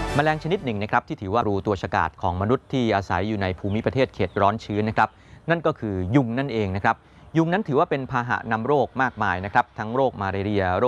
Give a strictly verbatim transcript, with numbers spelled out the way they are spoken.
แมลงชนิดหนึ่งนะครับที่ถือว่ารูตัวฉกาจของมนุษย์ที่อาศัยอยู่ในภูมิประเทศเขตร้อนชื้นนะครับนั่นก็คือยุงนั่นเองนะครับยุงนั้นถือว่าเป็นพาหะนำโรคมากมายนะครับทั้งโรคมาลาเรีย